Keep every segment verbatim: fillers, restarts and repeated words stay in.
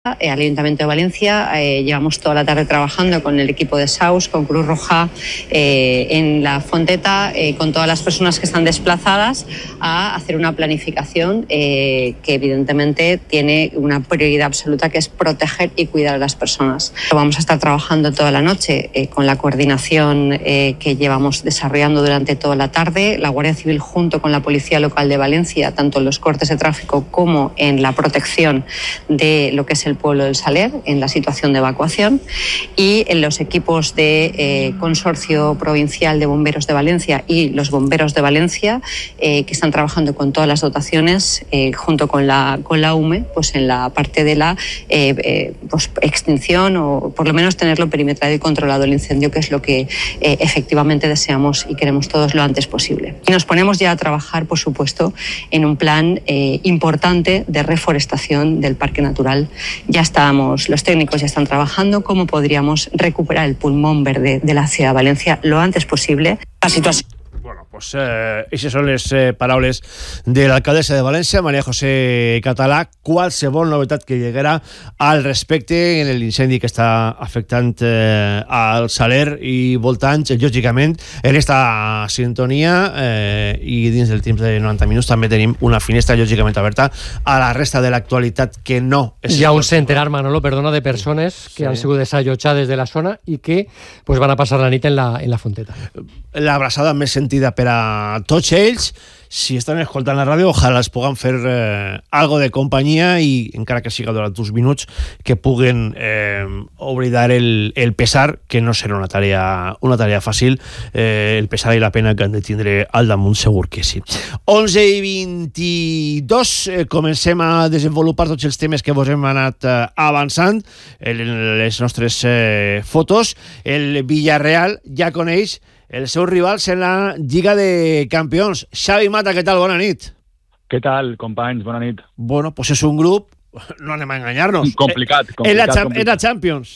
Al Ayuntamiento de Valencia eh, llevamos toda la tarde trabajando con el equipo de S A U S, con Cruz Roja eh, en la Fonteta, eh, con todas las personas que están desplazadas, a hacer una planificación eh, que evidentemente tiene una prioridad absoluta, que es proteger y cuidar a las personas. Vamos a estar trabajando toda la noche eh, con la coordinación eh, que llevamos desarrollando durante toda la tarde, la Guardia Civil junto con la Policía Local de Valencia, tanto en los cortes de tráfico como en la protección de lo que es el el pueblo del Saler en la situación de evacuación, y en los equipos de eh, Consorcio Provincial de Bomberos de Valencia y los bomberos de Valencia eh, que están trabajando con todas las dotaciones eh, junto con la, con la U M E, pues en la parte de la eh, eh, pues extinción, o por lo menos tenerlo perimetrado y controlado el incendio, que es lo que eh, efectivamente deseamos y queremos todos lo antes posible. Y nos ponemos ya a trabajar, por supuesto, en un plan eh, importante de reforestación del Parque Natural. Ya estamos, los técnicos ya están trabajando cómo podríamos recuperar el pulmón verde de la ciudad de Valencia lo antes posible. La situación... Bueno, pues eh, aquestes són les eh, paraules de l'alcaldessa de València, Maria José Català. Qualsevol novetat que llegarà al respecte en l'incendi que està afectant eh, al Saler i voltants, lògicament, en esta sintonia eh, i dins del temps de noranta minuts també tenim una finestra lògicament aberta a la resta de l'actualitat que no és... Hi ha un centenar, Manolo, perdona, de persones que sí. han sigut desallotjades de la zona i que pues, van a passar la nit en la, en la Fonteta. L'abraçada més sentida per a tots ells. Si estan escoltant la ràdio, ojalà es puguen fer eh, algo de companyia i, encara que siga durant uns minuts, que puguen eh, oblidar el, el pesar, que no serà una tarea, una tarea fàcil, eh, el pesar i la pena que han de tindre al damunt, segur que sí. onze i vint-i-dos, eh, comencem a desenvolupar tots els temes que vos hem anat eh, avançant en les nostres eh, fotos. El Villarreal ja coneix els seus rivals en la Lliga de Campions. Xavi Mata, què tal? Bona nit. Què tal, companys? Bona nit. Bueno, pues és un grup, no anem a enganyar-nos. Complicat, complicat. És la, complicat. És la Champions.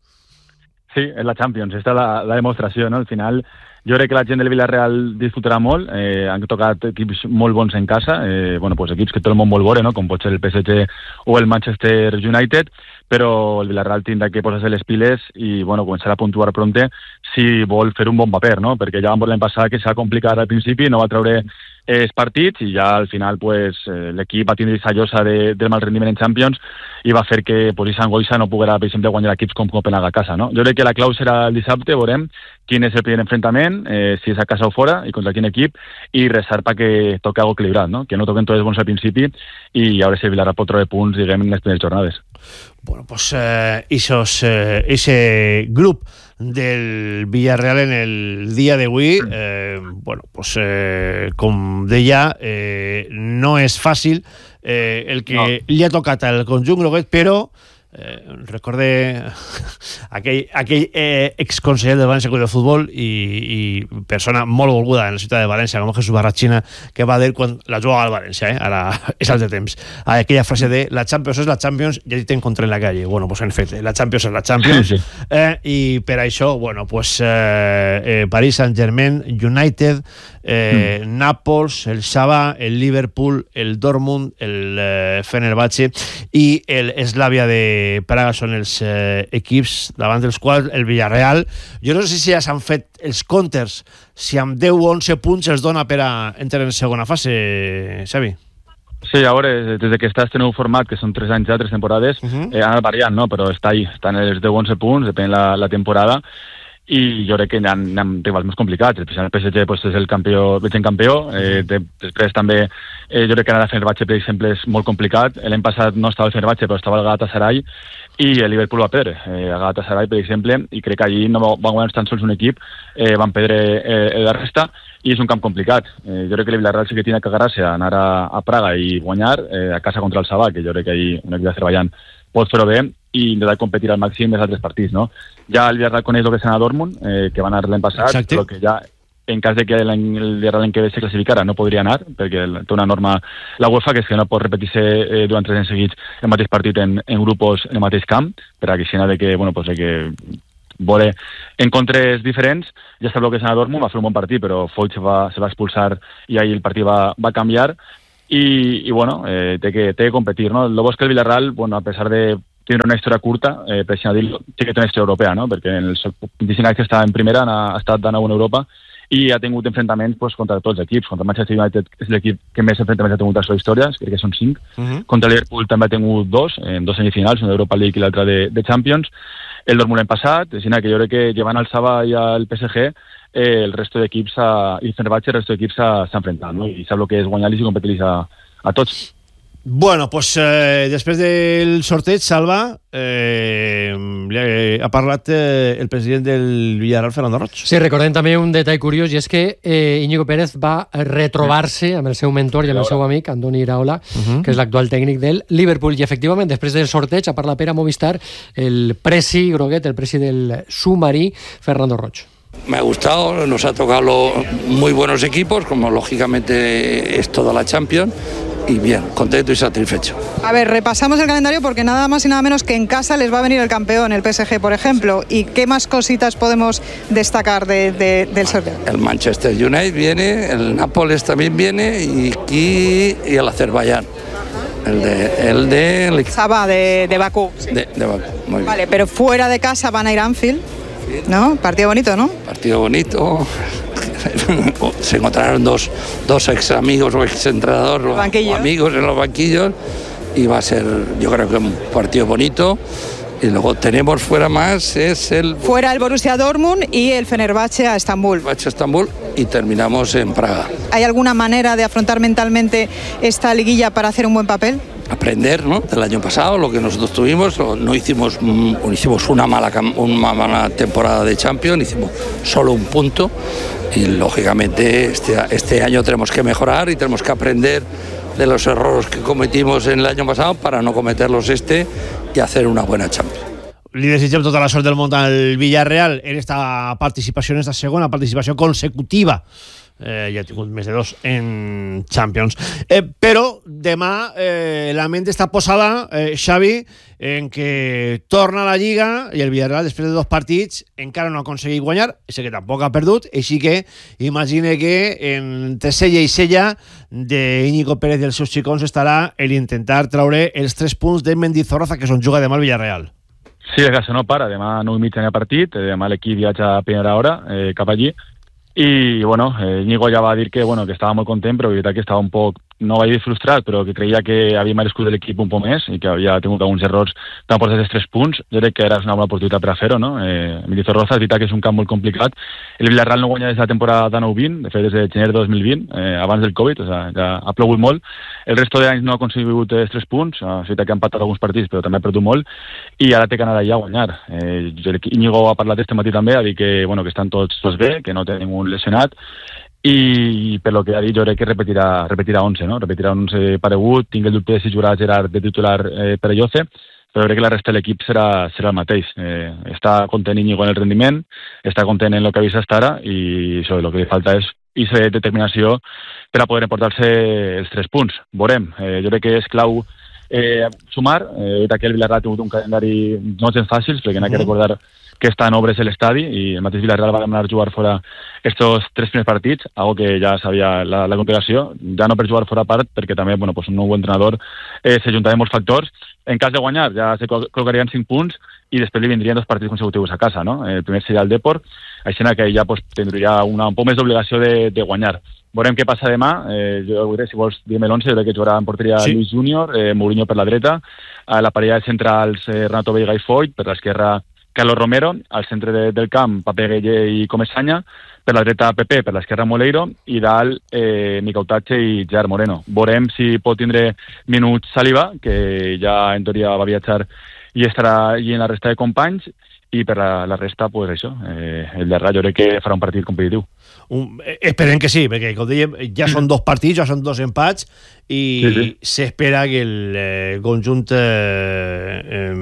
Sí, és la Champions. Esta és la, la demostració, no? Al final, jo crec que la gent del Villarreal disfrutarà molt. Eh, han tocat equips molt bons en casa, eh, bueno, pues equips que tot el món vol veure, no? Com pot ser el P S G o el Manchester United, però el Villarreal tindrà que posar-se les piles i bueno, començar a puntuar prompte si vol fer un bon paper, no? Perquè ja vam veure l'any passat que s'ha complicat al principi, no va treure els partits i ja al final pues, eh, l'equip va tindre aquesta llosa de, del mal rendiment en Champions i va fer que pues, Sant Goisa no poguera, per exemple, guanyar equips com Copenhague a casa, no? Jo crec que la clau serà el dissabte, veurem quin és el primer enfrontament, eh, si és a casa o fora i contra quin equip, i resar perquè toqui algo equilibrat, no? Que no toquen tots bons al principi i a veure si el Villarreal pot treure punts, diguem, en les primeres jornades. Bueno, pues eh, esos, eh, ese grup del Villarreal en el dia d'avui, eh, bueno, pues eh, com deia, eh, no és fàcil eh, el que no. li ha tocat al conjunt groguet, però Eh, recorde aquell, aquell eh, exconseller de València Club de Futbol i, i persona molt volguda en la ciutat de València, com Jesús Barrachina, que va dir quan la jugava al València, eh? Ara és altre temps, aquella frase de la Champions és la Champions i allí t'encontré en la calle. Bueno, pues en efecte, la Champions és la Champions, sí, sí. Eh, i per això, bueno, pues eh, eh, Paris Saint-Germain, United, eh, mm. Nàpols, el Shabà, el Liverpool, el Dortmund, el eh, Fenerbahce i el Slavia de Praga són els eh, equips davant dels quals el Villarreal, jo no sé si ja s'han fet els comptes, si amb deu o onze punts els dona per a entrar en segona fase, Xavi. Sí, a veure, des que està este nou format, que són tres anys ja, tres temporades, uh-huh. eh, han anat variant, no? Però està ahí, estan els deu o onze punts, depèn la, la temporada, i jo crec que hi ha, hi ha rivals més complicats. El P S G pues, és el campió, vigent campió, eh, de, després també eh, jo crec que ara el Fenerbahce, per exemple, és molt complicat. L'any passat no estava el Fenerbahce, però estava el Galatasaray, i el Liverpool va perdre eh, el Galatasaray, per exemple, i crec que allí no va, va guanyar tan sols un equip, eh, van perdre eh, la resta, i és un camp complicat. Eh, jo crec que el Villarreal sí que tiene que agarrar-se a anar a, a Praga i guanyar eh, a casa contra el Shabà, que jo crec que allí un equip d'Azerbaiyán pot fer-ho bé i intentar competir al màxim dels altres partits, no? Ja el Villarreal coneix el que serà Dortmund, eh, que va anar l'any passat, exacte. Però que ja, en cas de que el Villarreal l'any que ve se classificara, no podria anar, perquè té una norma la UEFA, que és que no pot repetir-se eh, durant tres anys seguits el mateix partit en, en grupos en el mateix camp, per a que si n'ha de que, bueno, pues de que veure encontres diferents. Ja sap el que serà Dortmund, va fer un bon partit, però Foyt se va, se va expulsar i ahir el partit va, va canviar. I, i bueno, eh, té, que, té que competir, no? El bo és que el Villarreal, bueno, a pesar de tindre una història curta, eh, per així dir-ho, sí que té una història europea, no? Perquè en els vint-i-cinc anys que està en primera ha estat de nou en Europa i ha tingut enfrontaments pues, contra tots els equips. Contra Manchester United és l'equip que més enfrontaments ha tingut a la seva història, crec que són cinc. Uh-huh. Contra Liverpool també ha tingut dos, en dos semifinals, una d'Europa League i l'altra de, de Champions. El Dortmund l'any passat, és que jo crec que llevant el Saba i el P S G, eh, el resto d'equips, a, i el Fenerbahce, el resto d'equips s'ha enfrontat, no? I sap el que és guanyar-los i competir-los a, a tots. Bueno, pues eh, després del sorteig, Salva, eh, ha parlat eh, el president del Villarreal, Fernando Roig. Sí, recordem també un detall curiós, i és que eh, Íñigo Pérez va retrobar-se amb el seu mentor i amb el seu amic, Andoni Iraola, uh-huh. que és l'actual tècnic del Liverpool, i efectivament, després del sorteig, ha parlat per a Movistar el presi groguet, el presi del submarí, Fernando Roig. Me ha gustado, nos ha tocado muy buenos equipos, como lógicamente es toda la Champions, y bien, contento y satisfecho. A ver, repasamos el calendario porque nada más y nada menos que en casa les va a venir el campeón, el P S G, por ejemplo. ¿Y qué más cositas podemos destacar de, de, del sorteo? El Manchester United viene, el Nápoles también viene, y aquí y el Azerbaiyán. El de... El de el... Saba, de, de Bakú. Sí. De, de Bakú, muy bien. Vale, pero fuera de casa van a ir a Anfield, ¿no? Partido bonito, ¿no? Partido bonito... Se encontraron dos, dos ex amigos o ex entrenadores o, o amigos en los banquillos y va a ser, yo creo que un partido bonito. Y luego tenemos fuera más, es el... Fuera el Borussia Dortmund y el Fenerbahce a Estambul. Fenerbahce a Estambul y terminamos en Praga. ¿Hay alguna manera de afrontar mentalmente esta liguilla para hacer un buen papel? Aprender, ¿no? Del año pasado, lo que nosotros tuvimos, no hicimos, no hicimos una mala, una mala temporada de Champions, hicimos solo un punto y lógicamente este, este año tenemos que mejorar y tenemos que aprender de los errores que cometimos en el año pasado para no cometerlos este y hacer una buena Champions. Li desitgem tota la sort del món al Villarreal en esta participació, en esta segona participació consecutiva. Eh, ja ha tingut més de dos en Champions. Eh, però demà eh, la ment està posada, eh, Xavi, en que torna a la Lliga i el Villarreal, després de dos partits, encara no ha aconseguit guanyar, és que tampoc ha perdut, així que imagine que entre sella i sella d'Íñigo Pérez i els seus xicons estarà l'intentar traure els tres punts de Mendizorroza, que és on juga demà el Villarreal. Sí, el cas no para, demà nou i mitja n'hi ha partit, demà l'equip viatja a primera hora eh, cap allí. I, bueno, eh, Íñigo ja va dir que, bueno, que estava molt content, però la veritat que estava un poc, no vaig dir frustrat, però que creia que havia merescut l'equip un poc més i que havia tingut alguns errors per portar aquests tres punts. Jo crec que era una bona oportunitat per a fer-ho, no? Eh, Mendizorroza, és veritat que és un camp molt complicat. El Villarreal no guanya des de la temporada nou vint, de fet des de gener de dos mil vint, eh, abans del Covid, o sigui, ja ha plogut molt. El resto d'anys no ha aconseguit els tres punts, és veritat que ha empatat alguns partits, però també ha perdut molt, i ara té que anar allà a guanyar. Eh, Íñigo ha parlat este matí també, ha dit que, bueno, que estan tots, tots bé, que no té ningú lesionat, i per lo que ha dit jo crec que repetirà, repetirà onze, no? Repetirà onze paregut. Tinc el dubte de si jugarà Gerard de titular eh, per Elloce, però crec que la resta de l'equip serà, serà el mateix. Eh, està content Íñigo en el rendiment, està content en el que ha vist fins ara, i això, el que li falta és aquesta determinació per a poder emportar-se els tres punts. Veurem, eh, jo crec que és clau eh, sumar. Eh, que el Villarreal ha tingut un calendari no gens fàcil, perquè n'ha que recordar que està en obres l'estadi i el mateix Villarreal va demanar jugar fora estos tres primers partits, algo que ja sabia la, la complicació, ja no per jugar fora part, perquè també, bueno, pues un nou entrenador eh, s'ajuntaven molts factors. En cas de guanyar ja se col·locarien cinc punts i després li vindrien dos partits consecutius a casa, no? El primer seria el Depor, així que ja pues, tindria una, un poc més d'obligació de, de guanyar. Veurem què passa demà. Eh, jo veuré, si vols dir-me l'onze, jo crec que jugarà en porteria sí. Luis Júnior, eh, Mourinho per la dreta, a la parella de centrals eh, Renato Veiga i Foyt, per l'esquerra Carlos Romero, al centre de, del camp Pape Gueye i Comesaña, per la dreta Pepe, per l'esquerra Moleiro, i dalt eh, Micautache i Gerard Moreno. Veurem si pot tindre minuts Saliba, que ja en teoria va viatjar i estarà allí en la resta de companys, i per la, la resta, pues això, eh, el de Rayo crec que farà un partit competitiu. Un, eh, esperem que sí, perquè com dèiem, ja són dos partits, ja són dos empats, i sí, sí. s'espera que el eh, conjunt... Eh,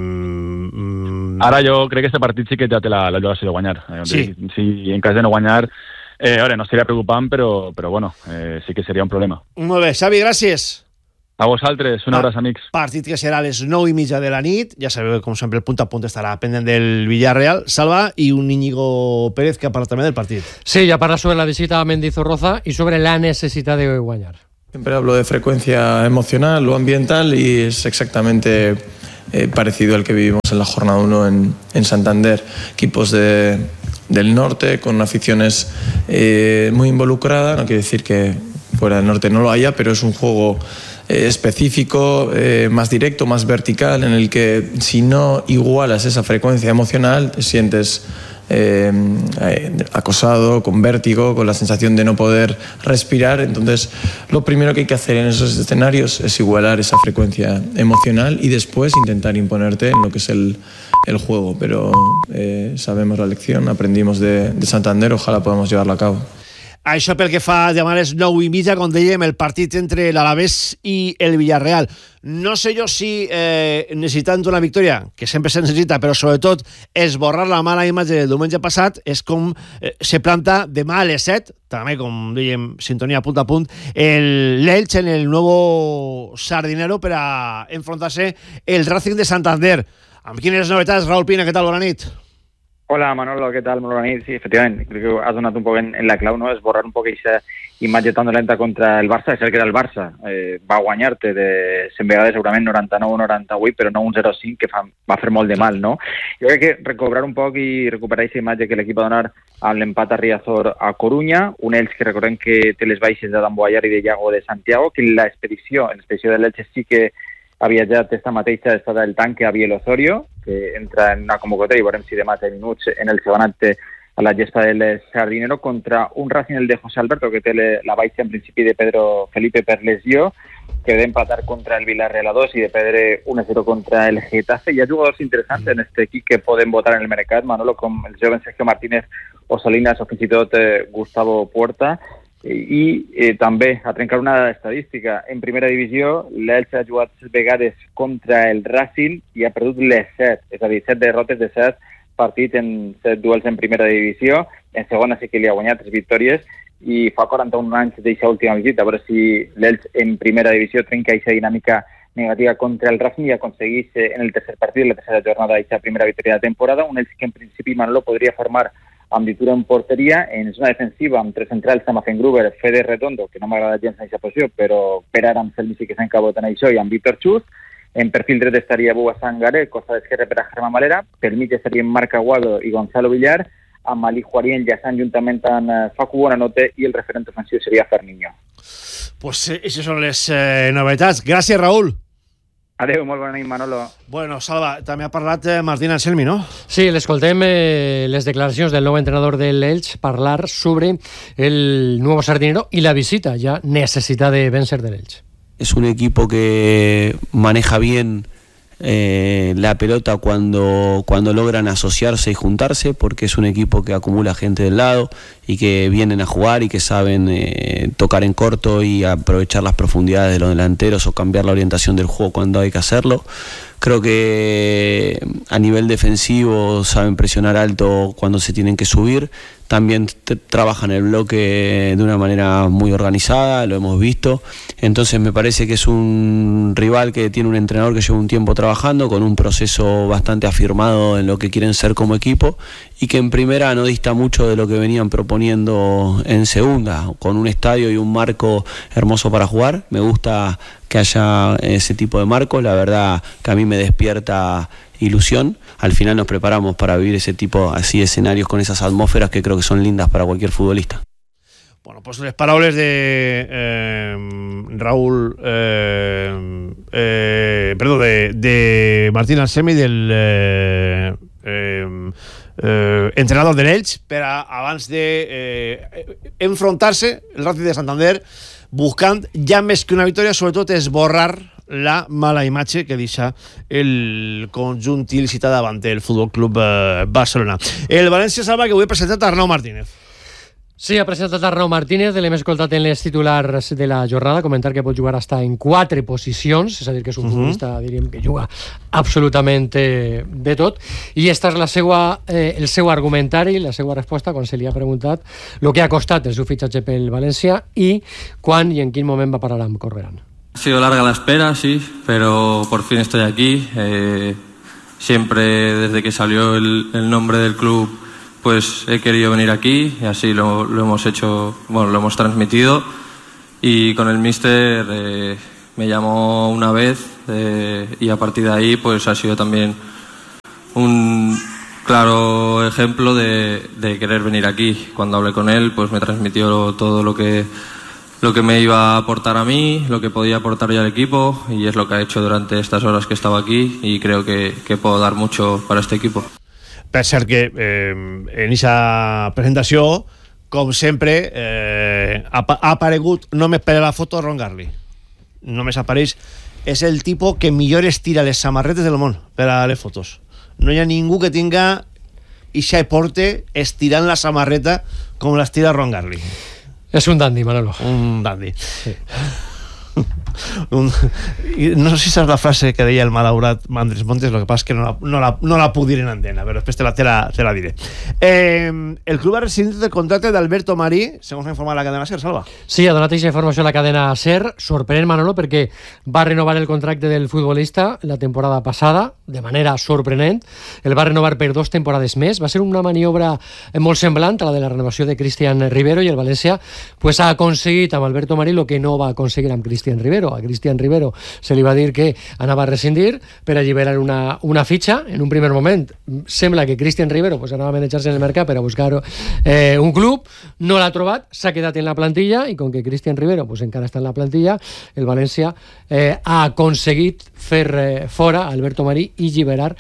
eh, Ara jo crec que aquest partit sí que ja té la, la llogació de guanyar. Eh, sí. Si en cas de no guanyar, eh, veure, no seria preocupant, però, però bueno, eh, sí que seria un problema. Molt bé, Xavi, gràcies. A vosaltres, un abraç, amics. Partit que serà a les nou i mitja de la nit. Ja sabeu que, com sempre, el punt a punt estarà pendent del Villarreal. Salva, i un Íñigo Pérez que ha parlat també del partit. Sí, ya parla sobre la visita a Mendizorroza y sobre la necesidad de guanyar. Siempre hablo de frecuencia emocional o ambiental y es exactamente eh, parecido al que vivimos en la jornada uno en, en Santander. Equipos de, del norte con aficiones eh, muy involucradas, no quiere decir que fuera del norte no lo haya, pero es un juego eh, específico, eh, más directo, más vertical, en el que si no igualas esa frecuencia emocional te sientes Eh, eh, acosado, con vértigo, con la sensación de no poder respirar. Entonces, lo primero que hay que hacer en esos escenarios es igualar esa frecuencia emocional y después intentar imponerte en lo que es el, el juego. Pero eh, sabemos la lección, aprendimos de, de Santander, ojalá podamos llevarlo a cabo. Això pel que fa a demà a les nou i mitja, com dèiem, el partit entre l'Alavés i el Villarreal. No sé jo si eh, necessitant una victòria, que sempre se necessita, però sobretot esborrar la mala imatge del diumenge passat, és com eh, se planta demà a les set, també com dèiem, sintonia punt a punt, l'Elx en el nou Sardinero per a enfrontar-se el Racing de Santander. Amb quines novetats, Raúl Pina, què tal? Bona nit. Hola Manolo, ¿qué tal? Muy buena nit. Sí, efectivamente, creo que has donado un poco en, en la clau, ¿no? Es borrar un poco esa imatge tan dolenta contra el Barça, és el que era el Barça. Eh, va guanyar-te de cent vegades segurament noranta-nou o noranta-vuit, però no un zero cinc que fa, va fer molt de mal, no? Jo crec que recobrar un poc i recuperar aquesta imatge que l'equip va donar amb l'empat a Riazor a Corunya, un Elx que recordem que té les baixes d'Adam Boyar i de Iago de Santiago, que l'expedició, en l'expedició de l'Elx sí que ha viatjat esta mateixa estada del tanque a Biel Osorio, que entra en una convocatòria i veurem si demà té minuts en el segon acte a la gespa del Sardinero contra un Racing, el de José Alberto, que té la baixa en principi de Pedro Felipe per lesió, que de empatar contra el Villarreal a dos i de perdre un a zero contra el Getafe. Hi ha jugadors interessants en este equip que poden votar en el mercat, Manolo, com el jove Sergio Martínez o Salinas o fins i tot eh, Gustavo Puerta. I eh, també a trencar una estadística. En primera divisió l'Elx ha jugat set vegades contra el Racing i ha perdut les set, és a dir, set derrotes de set partits en set duels en primera divisió. En segona sí que li ha guanyat tres victòries i fa quaranta-un anys d'aquesta última visita, a veure si l'Elx en primera divisió trenca aquesta dinàmica negativa contra el Racing i aconsegueix en el tercer partit, la tercera jornada d'aquesta primera victòria de temporada, un Elx que en principi Manolo podria formar amb Ditura en porteria, en zona defensiva amb tres centrals, Samafen Gruber, Fede Redondo, que no m'agrada gens en aquesta posició, però per ara amb Selmi sí que s'ha encabotat en això, i amb Víctor Chus. En perfil dret estaria Bua Sangaré, costa d'esquerra per a Germán Valera, per mig estarien Marc Aguado i Gonzalo Villar, amb Ali Juarí enllaçant juntament amb Facu Bonanote i el referent ofensiu seria Ferniño. Pues eh, aquestes són les eh, novetats. Gràcies, Raúl. Adéu, molt bona nit, Manolo. Bueno, Salva, també ha parlat eh, Martín Anselmi, no? Sí, l'escoltem eh, les declaracions del nou entrenador de l'Elx parlar sobre el nuevo Sardinero y la visita ya necesita de vencer del Elx. Es un equipo que maneja bien eh, la pelota cuando, cuando logran asociarse y juntarse, porque es un equipo que acumula gente del lado y que vienen a jugar y que saben eh, tocar en corto y aprovechar las profundidades de los delanteros o cambiar la orientación del juego cuando hay que hacerlo. Creo que a nivel defensivo saben presionar alto cuando se tienen que subir. También trabajan el bloque de una manera muy organizada, lo hemos visto. Entonces me parece que es un rival que tiene un entrenador que lleva un tiempo trabajando, con un proceso bastante afirmado en lo que quieren ser como equipo, y que en primera no dista mucho de lo que venían proponiendo en segunda, con un estadio y un marco hermoso para jugar. Me gusta que haya ese tipo de marcos, la verdad que a mí me despierta ilusión. Al final nos preparamos para vivir ese tipo así de escenarios con esas atmósferas que creo que son lindas para cualquier futbolista. Bueno, pues les paraules de eh, Raúl eh, eh, perdó, de, de Martín Anselmi, del eh, eh, eh, entrenador de l'Elx, per a, abans de eh, enfrontar-se el Racing de Santander, buscant ja més que una victòria, sobretot esborrar la mala imatge que deixa el conjunt il·lícita davant del Futbol Club eh, Barcelona. El València Salva, que avui ha presentat Arnau Martínez. Sí, ha presentat Arnau Martínez, l'hem escoltat en les titulars de la jornada, comentar que pot jugar hasta en quatre posicions, és a dir, que és un uh-huh. futbolista, diríem, que juga absolutament eh, de tot, i esta és la seua, eh, el seu argumentari, la seva resposta, quan se li ha preguntat el que ha costat el seu fitxatge pel València i quan i en quin moment va parar amb Corberán. Ha sido larga la espera, sí, pero por fin estoy aquí. Eh, siempre desde que salió el, el nombre del club, pues he querido venir aquí y así lo, lo hemos hecho, bueno, lo hemos transmitido. Y con el míster eh, me llamó una vez eh, y a partir de ahí pues ha sido también un claro ejemplo de, de querer venir aquí. Cuando hablé con él pues me transmitió todo lo que lo que me iba a aportar a mí, lo que podía aportar yo al equipo, y es lo que ha hecho durante estas horas que estaba aquí, y creo que, que puedo dar mucho para este equipo. Per cert que eh, en aquesta presentació, com sempre, eh, ha, ha aparegut només per a la foto Ron Garley. Només apareix. És el tipus que millor estira les samarretes del món per a les fotos. No hi ha ningú que tinga ixa porte estirant la samarreta com l'estira Ron Garley. Es un dandy, Manolo. Un dandy. Sí. Un, no sé si esa es la frase que deia el malaurat Andrés Montes, lo que pasa es que no la, no la, no la puc dir en antena, però després te la, te la, te la diré. Eh, el club ha rescindit el contracte d'Alberto Marí, segons ha informat la cadena SER, Salva. Sí, ha donat aquesta informació a la cadena SER, sorprenent, Manolo, perquè va renovar el contracte del futbolista la temporada passada, de manera sorprenent. El va renovar per dos temporades més. Va ser una maniobra molt semblant a la de la renovació de Cristian Rivero, i el València pues, ha aconseguit amb Alberto Marí el que no va aconseguir amb Cristian Rivero. A Cristian Rivero se li va dir que anava a rescindir per alliberar una, una fitxa. En un primer moment sembla que Cristian Rivero pues, anava a manejar-se en el mercat per a buscar eh, un club, no l'ha trobat, s'ha quedat en la plantilla, i com que Cristian Rivero pues, encara està en la plantilla, el València eh, ha aconseguit fer eh, fora Alberto Marí i alliberar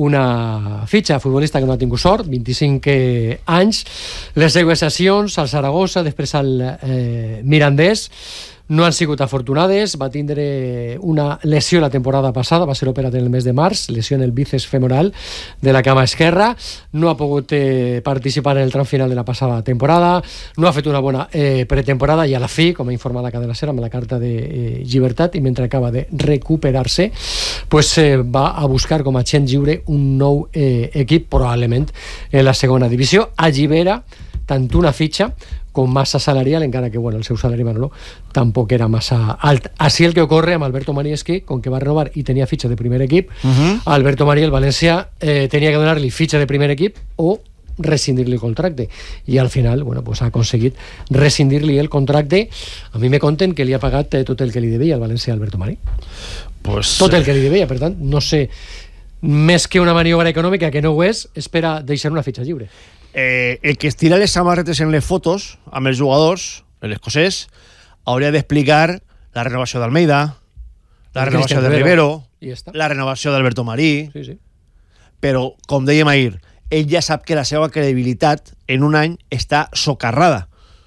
una fitxa, futbolista que no ha tingut sort, vint-i-cinc eh, anys. Les negociacions al Saragossa, després al eh, Mirandés, no han sigut afortunades. Va tindre una lesió la temporada passada, va ser operat en el mes de març, lesió en el bíceps femoral de la cama esquerra, no ha pogut eh, participar en el tram final de la passada temporada, no ha fet una bona eh, pretemporada, i a la fi, com ha informat la cadena SER amb la carta de eh, llibertat, i mentre acaba de recuperar-se pues, eh, va a buscar com a agent lliure un nou eh, equip, probablement en la segona divisió. Allibera tant una fitxa con masa salarial, encara que bueno, el seu salari, Manolo, tampoc era massa alt. Així el que ocorre amb Alberto Marí és que, com que va renovar i tenia fitxa de primer equip, uh-huh. Alberto Marí, el València, eh, tenia que donar-li fitxa de primer equip o rescindir-li el contracte, i al final bueno, pues ha aconseguit rescindir-li el contracte. A mi me conten que li ha pagat eh, tot el que li devia al València Alberto Marí, pues, tot el que li devia. Per tant, no sé, més que una maniobra econòmica, que no ho és, espera deixar una fitxa lliure. Eh, el que estira les samarretes en les fotos amb els jugadors, l'escocès, hauria d'explicar la renovació d'Almeida, la el renovació de Rivero, la renovació d'Alberto Marí, sí, sí. Però, com dèiem ahir, ell ja sap que la seva credibilitat en un any està socarrada,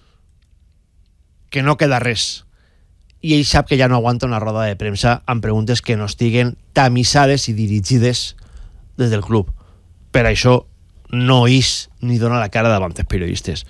que no queda res, i ell sap que ja no aguanta una roda de premsa amb preguntes que no estiguen tamisades i dirigides des del club. Per això no és ni dona la cara davant dels periodistes,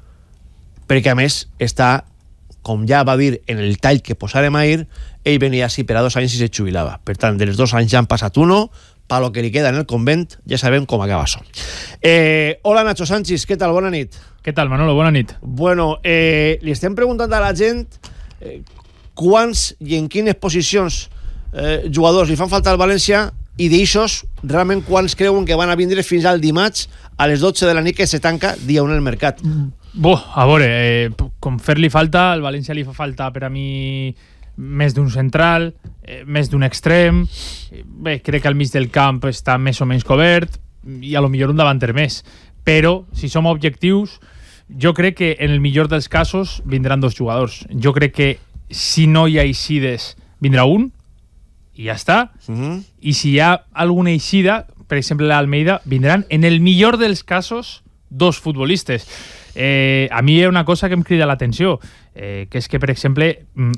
perquè a més està, com ja va dir en el tall que posarem ahir, ell venia així per a dos anys i se jubilava. Per tant, dels dos anys ja han passat uno, per lo que li queda en el convent ja sabem com acaba això. Eh, hola Nacho Sánchez, què tal? Bona nit. Què tal, Manolo? Bona nit. Bueno, eh, li estem preguntant a la gent eh, quants i en quines posicions eh, jugadors li fan falta al València, i d'aixòs, realment quants creuen que van a vindre fins al dimarts a les dotze de la nit que se tanca dia un el mercat? Bo, a veure, eh, com fer-li falta, al València li fa falta per a mi més d'un central, eh, més d'un extrem, bé, crec que al mig del camp està més o menys cobert, i a lo millor un davanter més, però si som objectius, jo crec que en el millor dels casos vindran dos jugadors. Jo crec que si no hi ha eixides vindrà un, i ja està. Uh-huh. I si hi ha alguna eixida, per exemple l'Almeida, vindran en el millor dels casos dos futbolistes. Eh, a mi hi ha una cosa que em crida l'atenció, eh, que és que, per exemple,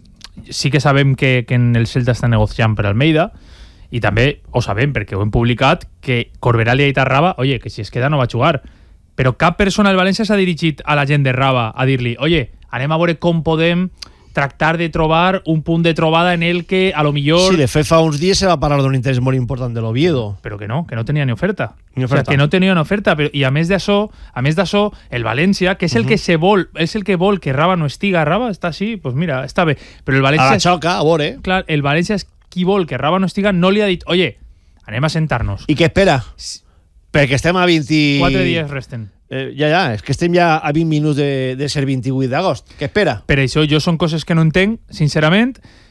sí que sabem que, que en el Celta està negociant per Almeida, i també ho sabem perquè ho hem publicat, que Corberà li ha dit a Raba, oye, que si es queda no va a jugar, però cap persona del València s'ha dirigit a la gent de Raba a dir-li, oye, anem a veure com podem tractar de trobar un punt de trobada en el que a lo millor... Sí, de fet fa uns dies se va parlar d'un interès molt important de l'Oviedo. Però que no, que no tenia ni oferta. Ni oferta. O sea, que no tenia ni oferta, però, i a més d'això, a més d'això, el València, que és el uh-huh. que se vol, és el que vol que Raba no estiga. Raba està així, doncs pues mira, està bé. Però el València... A la xoca, a veure. Clar, el València és qui vol que Raba no estiga, no li ha dit, oye, anem a sentar-nos. I què espera? Sí. Perquè estem a vint... Quatre dies resten. Eh, ja, ja, és que estem ja a vint minuts de, de ser vint-i-vuit d'agost. Què espera? Per això jo són coses que no entenc, sincerament,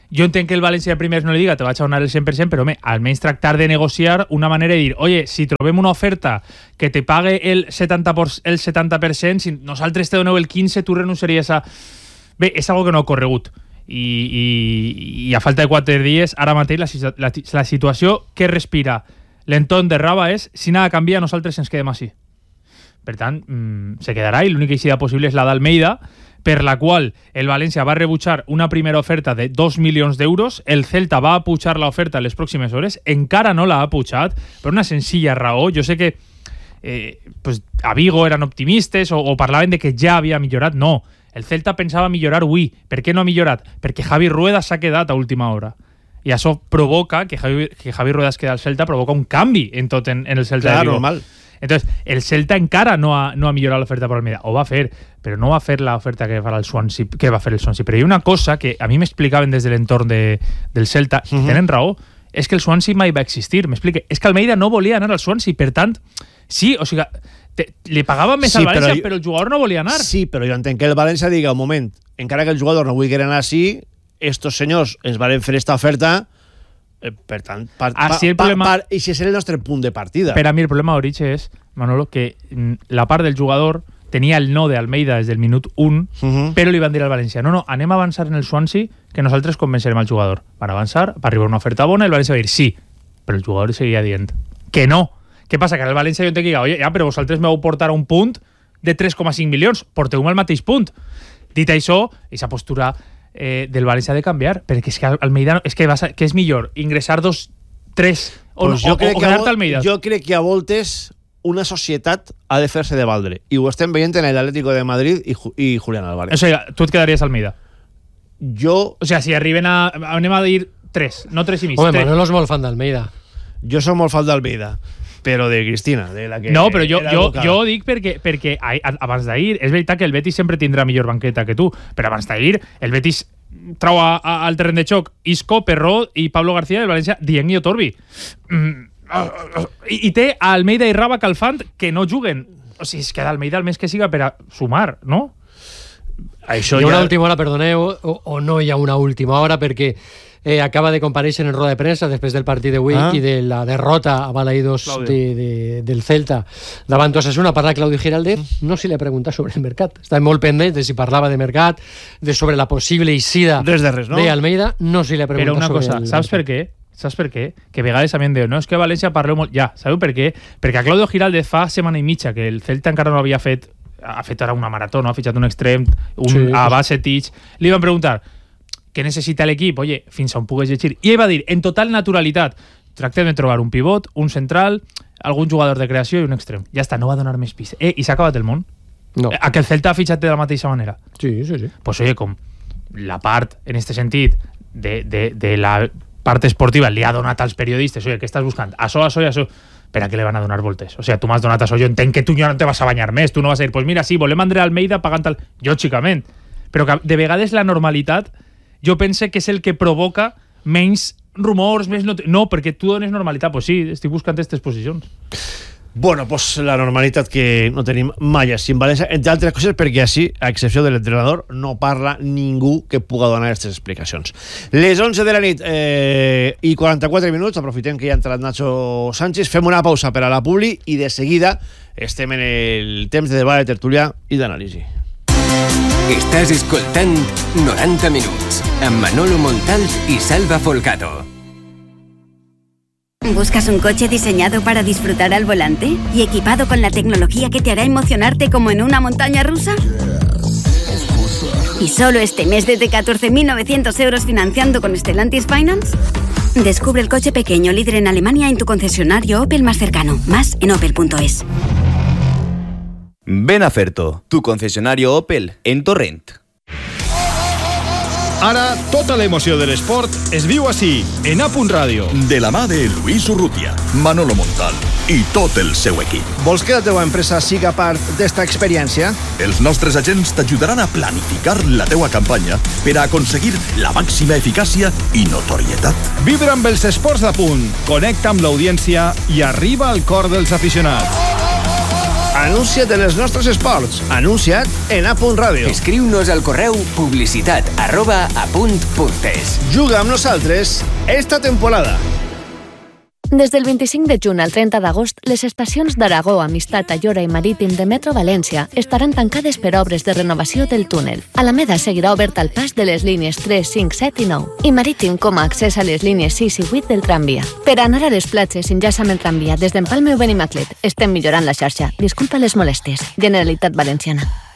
jo entenc que el València de primers no li diga te vaig a donar el cent per cent, però home, almenys tractar de negociar una manera de dir, oye, si trobem una oferta que te pague el setanta per cent, el setanta per cent, si nosaltres te doneu el quinze, tu renunciaries a... Bé, és algo que no ha corregut. I, i, i a falta de quatre dies, ara mateix la, la, la situació que respira l'entorn de Raba és, si nada canvia, nosaltres ens quedem així. Per tant, mmm, se quedarà i l'única eixida possible és la d'Almeida, per la qual el València va rebutjar una primera oferta de dos milions d'euros, el Celta va apujar l'oferta en les pròximes hores, encara no l'ha apujat, per una senzilla raó. Jo sé que eh, pues, a Vigo eren optimistes o, o parlaven de que ja havia millorat. No, el Celta pensava millorar avui. Per què no ha millorat? Perquè Javi Rueda s'ha quedat a última hora. I això provoca que Javi, que Javi Rueda es queda al Celta, provoca un canvi en tot en, en el Celta Clar, de Vigo. Normal. Entonces, el Celta encara no ha, no ha millorat l'oferta per Almeida. Ho va fer, però no va fer l'oferta que farà el Swansea, que va fer el Swansea. Però hi ha una cosa que a mi m'explicaven des de l'entorn de, del Celta, uh-huh. i tenen raó, és que el Swansea mai va existir. M'explique. És que Almeida no volia anar al Swansea, per tant, sí, o sigui, te, li pagava més sí, al València, però, jo, però el jugador no volia anar. Sí, però jo entenc que el València diga, un moment, encara que el jugador no vulgui anar així, estos senyors ens van fer esta oferta. Eh, per tant, pa, pa, el problema... pa, pa, i si és el nostre punt de partida. Per a mi el problema d'origen és, Manolo, que la part del jugador tenia el no d'Almeida des del minut un, uh-huh. però li van dir al València, no, no, anem a avançar en el Swansea, que nosaltres convencerem al jugador. Van avançar, va arribar una oferta bona, i el València va dir sí, però el jugador seguia dient que no. Què passa? Que el València jo entenc que diga, oye, ja, però vosaltres m'heu portat a un punt de tres coma cinc milions, porteu-me al mateix punt. Dit això, aquesta postura Eh, del València de canviar, perquè és que Almeida és que, vas a, que és millor ingressar dos, tres o, pues jo o, o quedar-te Almeida. Jo crec que a voltes una societat ha de fer-se de valdre, i ho estem veient en l'Atlético de Madrid i, i Julián Álvarez. O sigui, tu et quedaries Almeida? Jo... O sigui, si arriben a... anem a dir tres, no tres i mig. Home, tres. Manolo és molt fan d'Almeida. Jo soc molt fan d'Almeida, però de Cristina, de la que... No, però jo, jo, jo dic perquè, perquè abans d'ahir, és veritat que el Betis sempre tindrà millor banqueta que tu, però abans d'ahir el Betis trau a, a, al terreny de xoc Isco, Perró i Pablo García del València dient i Otorbi. Mm, uh, uh, i, I té a Almeida i Raba calfant que no juguen. O sigui, és que d'Almeida almenys que siga per a sumar, no? Això hi ha ja... una última hora, perdoneu, o, o no hi ha una última hora, perquè eh, acaba de comparèixer en roda de premsa després del partit d'avui ah. i de la derrota a Balaïdos de, de, del Celta davant Osasuna. Parla Claudio Giraldez, no se li ha preguntat sobre el mercat, estava molt pendent de si parlava de mercat, de sobre la possible eixida de res, no? d'Almeida, no se li ha preguntat. Però una sobre cosa, el... saps per què? Saps per què? Que a vegades també em diu, no, és que a València parleu molt... Ja, sabeu per què? Perquè a Claudio Giraldez fa setmana i mitja que el Celta encara no havia fet, ha fet ara una marató, no? Ha fitxat un extrem, un, sí, a base Tich, li van preguntar què necessita l'equip, oye, fins on pugues llegir. I ell va dir, en total naturalitat, tractem de trobar un pivot, un central, algun jugador de creació i un extrem. Ja està, no va donar més pista. Eh, I s'ha acabat el món? No. A que el Celta ha fitxat de la mateixa manera? Sí, sí, sí. Pues oye, com la part, en este sentit, de, de, de la part esportiva li ha donat als periodistes, oye, què estàs buscant? Això, això i això. Per a què le van a donar voltes? O sigui, tu m'has donat això, jo entenc que tu ja no te vas a banyar més, tu no vas a dir, pues mira, sí, volem André Almeida pagant el... Lògicament. Però que de vegades la normalitat jo pense que és el que provoca menys rumors, més not... no, perquè tu dones normalitat, pues sí, estic buscant aquestes posicions. Bueno, pues la normalitat que no tenim mai així en València, entre altres coses perquè així, a excepció de l'entrenador, no parla ningú que puga donar aquestes explicacions. Les onze de la nit eh, i quaranta-quatre minuts, aprofitem que ja ha entrat Nacho Sánchez, fem una pausa per a la publi i de seguida estem en el temps de debat, de tertúlia i d'anàlisi. Estàs escoltant noranta minuts amb Manolo Montal y Salva Folgado. ¿Buscas un coche diseñado para disfrutar al volante y equipado con la tecnología que te hará emocionarte como en una montaña rusa? ¿Y solo este mes desde catorce mil novecientos euros financiando con Stellantis Finance? Descubre el coche pequeño líder en Alemania en tu concesionario Opel más cercano. Más en opel punto es. Ven a Ferto, tu concesionario Opel en Torrent. Ara, tota l'emoció de l'esport es viu així, en A Punt Ràdio. De la mà de Luis Urrutia, Manolo Montal i tot el seu equip. Vols que la teva empresa siga part d'esta experiència? Els nostres agents t'ajudaran a planificar la teua campanya per a aconseguir la màxima eficàcia i notorietat. Vibra amb els esports d'A Punt, connecta amb l'audiència i arriba al cor dels aficionats. Anuncia't en els nostres esports. Anuncia't en A Punt Ràdio. Escriu-nos al correu publicitat arroba apunt.es. Juga amb nosaltres esta temporada. Des del vint-i-cinc de juny al trenta d'agost, les estacions d'Aragó, Amistat, Ayora i Marítim de Metro València estaran tancades per obres de renovació del túnel. Alameda seguirà obert al pas de les línies tres, cinc, set i nou i Marítim com a accés a les línies sis i vuit del tramvia. Per anar a les platges, enllaça amb el tramvia des d'Empalme o Benimaclet. Estem millorant la xarxa. Disculpa les molèsties. Generalitat Valenciana.